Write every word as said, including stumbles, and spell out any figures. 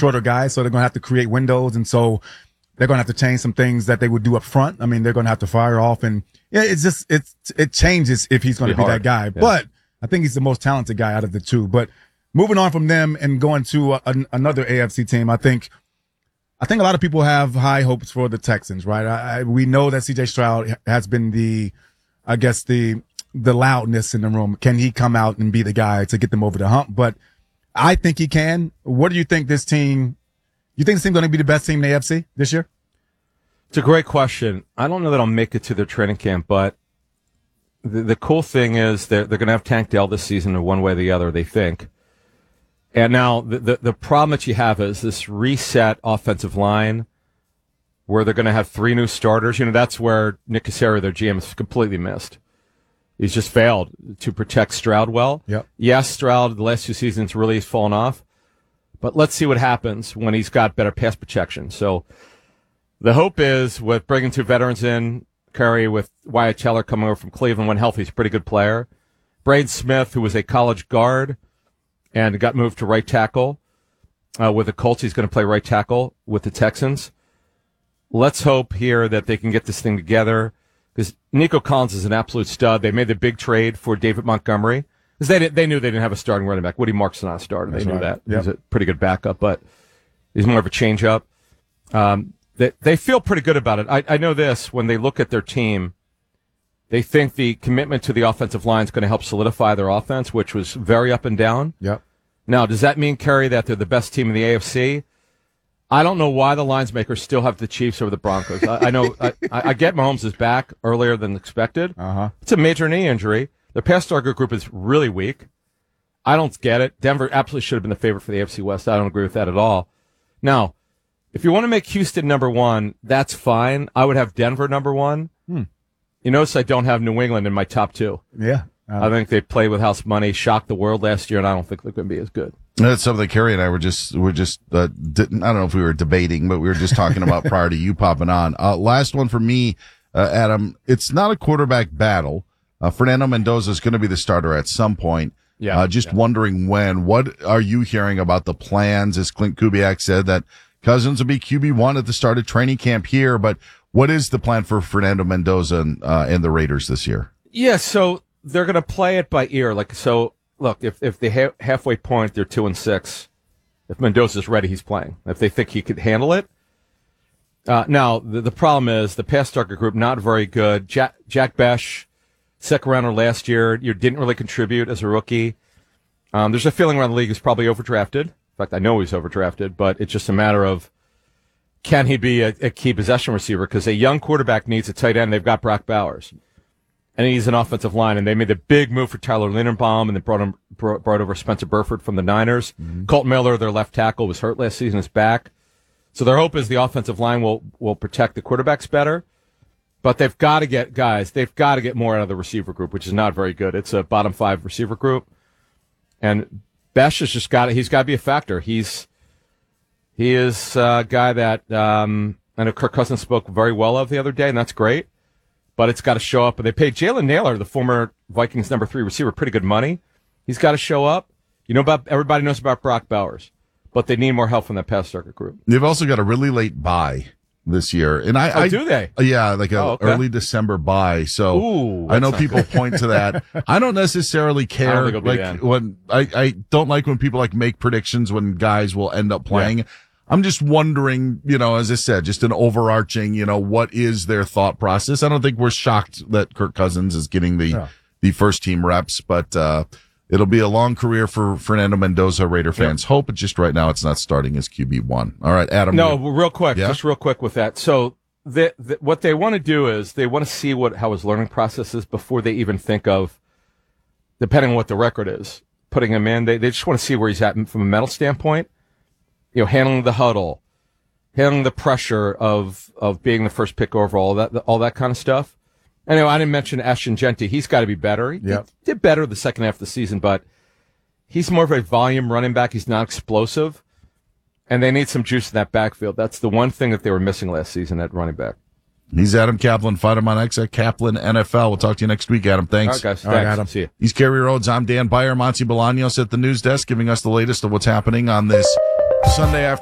shorter guys, so they're going to have to create windows, and so they're going to have to change some things that they would do up front. I mean, they're going to have to fire off, and yeah, it's just it's it changes if he's going to be hard. that guy. Yeah. But I think he's the most talented guy out of the two. But moving on from them and going to a, another A F C team, I think I think a lot of people have high hopes for the Texans, right? I, I, we know that C J Stroud has been the, I guess the the loudness in the room. Can he come out and be the guy to get them over the hump? But I think he can. What do you think this team? You think this team's going to be the best team in the A F C this year? It's a great question. I don't know that I'll make it to their training camp, but the, the cool thing is they're, they're going to have Tank Dell this season in one way or the other, they think. And now the, the, the problem that you have is this reset offensive line where they're going to have three new starters. You know, that's where Nick Caserio, their G M, has completely missed. He's just failed to protect Stroud well. Yep. Yes, Stroud, the last two seasons really has fallen off. But let's see what happens when he's got better pass protection. So the hope is with bringing two veterans in, Curry with Wyatt Teller coming over from Cleveland when healthy, he's a pretty good player. Braden Smith, who was a college guard and got moved to right tackle uh, with the Colts. He's going to play right tackle with the Texans. Let's hope here that they can get this thing together because Nico Collins is an absolute stud. They made the big trade for David Montgomery because they did, they knew they didn't have a starting running back. Woody Marks not a starter. That's they knew right. that. Yep. He's a pretty good backup, but he's more of a change-up. Um, they, they feel pretty good about it. I, I know this, when they look at their team, they think the commitment to the offensive line is going to help solidify their offense, which was very up and down. Yep. Now, does that mean, Kerry, that they're the best team in the A F C? I don't know why the lines makers still have the Chiefs over the Broncos. I, I know I, I get Mahomes is back earlier than expected. Uh-huh. It's a major knee injury. Their pass target group is really weak. I don't get it. Denver absolutely should have been the favorite for the A F C West. I don't agree with that at all. Now, if you want to make Houston number one, that's fine. I would have Denver number one. Hmm. You notice I don't have New England in my top two. Yeah. I think they played with house money, shocked the world last year, and I don't think they're going to be as good. That's something Kerry and I were just, were just, uh, didn't, I don't know if we were debating, but we were just talking about prior to you popping on. Uh, last one for me, uh, Adam, it's not a quarterback battle. Uh, Fernando Mendoza is going to be the starter at some point. Yeah. Uh, just yeah. wondering when. What are you hearing about the plans? As Clint Kubiak said that Cousins will be Q B one at the start of training camp here, but what is the plan for Fernando Mendoza and, uh, and the Raiders this year? Yeah, so they're going to play it by ear. Like, so look, if, if they ha- halfway point, they're two and six. If Mendoza's ready, he's playing. If they think he could handle it. Uh, now, the, the problem is the pass target group, not very good. Jack, Jack Besh, second rounder last year, you didn't really contribute as a rookie. Um, there's a feeling around the league he's probably overdrafted. In fact, I know he's overdrafted, but it's just a matter of can he be a, a key possession receiver? Because a young quarterback needs a tight end. They've got Brock Bowers. And he's an offensive line, and they made the big move for Tyler Linderbaum, and they brought him brought, brought over Spencer Burford from the Niners. Mm-hmm. Colt Miller, their left tackle, was hurt last season, is back. So their hope is the offensive line will will protect the quarterbacks better. But they've got to get guys. They've got to get more out of the receiver group, which is not very good. It's a bottom five receiver group, and Besh has just got to, he's got to be a factor. He's he is a guy that um, I know Kirk Cousins spoke very well of the other day, and that's great. But it's got to show up. And they paid Jalen Naylor, the former Vikings number three receiver, pretty good money. He's got to show up. You know about everybody knows about Brock Bowers, but they need more help from that pass circuit group. They've also got a really late bye this year, and I, oh, I do they? Yeah, like a oh, okay. early December bye. So Ooh, I know people point to that. I don't necessarily care. I don't like when I, I don't like when people like make predictions when guys will end up playing. Yeah. I'm just wondering, you know, as I said, just an overarching, you know, what is their thought process? I don't think we're shocked that Kirk Cousins is getting the, yeah. the first team reps, but, uh, it'll be a long career for Fernando Mendoza, Raider fans. Yep. Hope, but just right now it's not starting as Q B one. All right, Adam. No, real quick, yeah? just real quick with that. So the, the, what they want to do is they want to see what how his learning process is before they even think of, depending on what the record is, putting him in. They they just want to see where he's at from a mental standpoint. You know, handling the huddle, handling the pressure of of being the first pick overall, that all that kind of stuff. Anyway, I didn't mention Ashton Genty. He's got to be better. He yep. did better the second half of the season, but he's more of a volume running back. He's not explosive, and they need some juice in that backfield. That's the one thing that they were missing last season at running back. He's Adam Kaplan. Find him on X at Kaplan N F L. We'll talk to you next week, Adam. Thanks. All right, guys. All Thanks. right, Adam. See you. He's Kerry Rhodes. I'm Dan Beyer. Monty Bolaños at the news desk giving us the latest of what's happening on this Sunday afternoon.